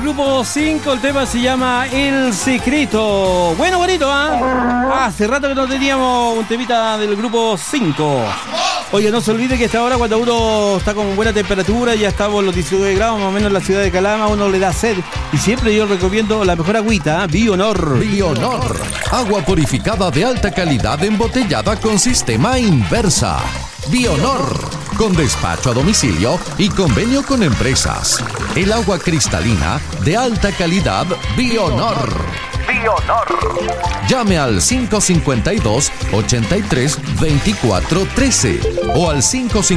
Grupo 5, el tema se llama El Secreto. Bueno, bonito, hace rato que no teníamos un temita del Grupo 5. Oye, no se olvide que a esta hora, cuando uno está con buena temperatura, ya estamos en los 19 grados más o menos en la ciudad de Calama, uno le da sed. Y siempre yo recomiendo la mejor agüita, Bionor. Bionor, agua purificada de alta calidad embotellada con sistema inversa. Bionor, con despacho a domicilio y convenio con empresas. El agua cristalina de alta calidad Bionor. Bionor. Llame al 552-83-24-13 o al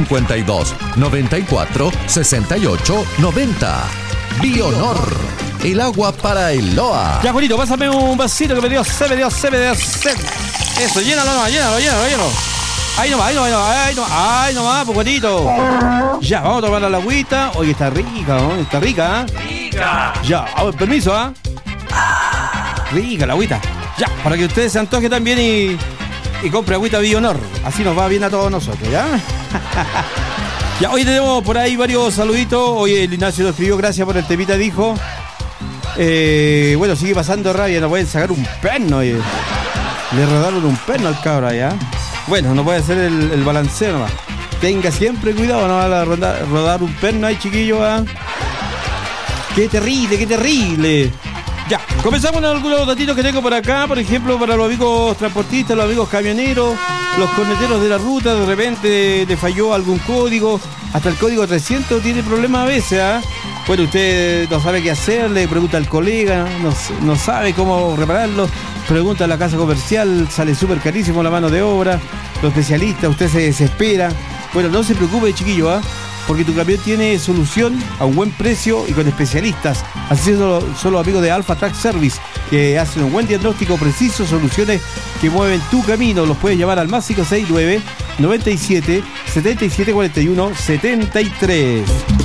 552-94-68-90. Bionor, el agua para el Loa. Ya, Juanito, pásame un vasito que me dio sed. Eso, llénalo. Ahí nomás, pues, Juanito. Ya, vamos a tomar la agüita. Oye, está rica, ¿no? Está rica, Rica. Ya, a ver, permiso, rica la agüita. Ya, para que ustedes se antoje también y compre agüita Bionor. Así nos va bien a todos nosotros, ¿ya? Ya, hoy tenemos por ahí varios saluditos. Oye, el Ignacio nos escribió, gracias por el temita, dijo. Bueno, sigue pasando rabia, no pueden sacar un perno, oye. Le rodaron un perno al cabra, ¿ya? Bueno, no puede hacer el balanceo nomás. Tenga siempre cuidado, no va a rodar un perno ahí, chiquillo, ¡Qué terrible! Ya, comenzamos con algunos datitos que tengo por acá. Por ejemplo, para los amigos transportistas, los amigos camioneros, los corneteros de la ruta, de repente le falló algún código. Hasta el código 300 tiene problemas a veces, Bueno, usted no sabe qué hacer, le pregunta al colega, no sabe cómo repararlo, pregunta a la casa comercial, sale súper carísimo la mano de obra, los especialistas, usted se desespera. Bueno, no se preocupe, chiquillo, porque tu camión tiene solución a un buen precio y con especialistas. Así son los amigos de Alpha Track Service, que hacen un buen diagnóstico preciso, soluciones que mueven tu camino. Los puedes llamar al más 569 97 77 41 73.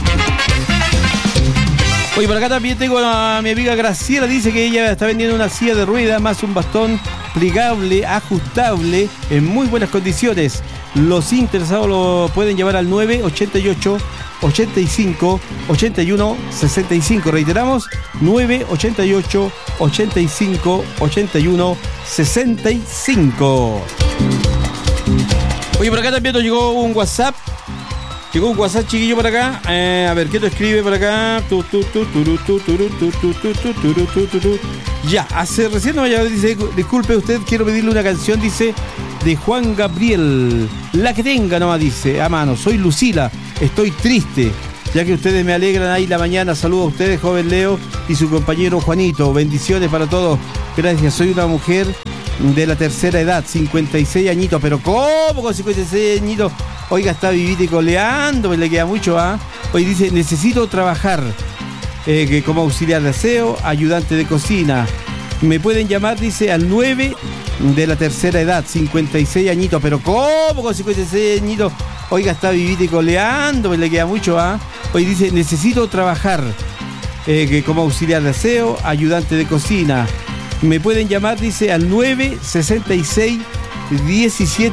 Oye, por acá también tengo a mi amiga Graciela, dice que ella está vendiendo una silla de ruedas más un bastón plegable, ajustable, en muy buenas condiciones. Los interesados lo pueden llevar al 988 85 81 65. Reiteramos, 988 85 81 65. Oye, por acá también nos llegó un WhatsApp. Llegó un WhatsApp, chiquillo, por acá. A ver, ¿qué te escribe por acá? Ya, recién no, ya dice, disculpe usted, quiero pedirle una canción, dice, de Juan Gabriel. La que tenga nomás, dice, a mano. Soy Lucila, estoy triste, ya que ustedes me alegran ahí la mañana. Saludos a ustedes, joven Leo, y su compañero Juanito. Bendiciones para todos. Gracias, soy una mujer de la tercera edad, 56 añitos. Pero ¿cómo con 56 añitos? Oiga, está vivita y coleando, me le queda mucho, Hoy dice, necesito trabajar como auxiliar de aseo, ayudante de cocina. Me pueden llamar, dice, al 9 de la tercera edad, 56 añitos. Pero ¿cómo con 56 añitos? Oiga, está vivita y coleando, me le queda mucho, Hoy dice, necesito trabajar como auxiliar de aseo, ayudante de cocina. Me pueden llamar, dice, al 966 17